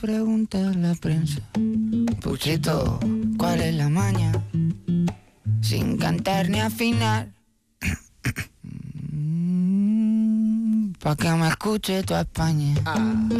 pregunta a la prensa. Puchito, ¿cuál es la maña? Sin cantar ni afinar. Pa' que me escuche toda España.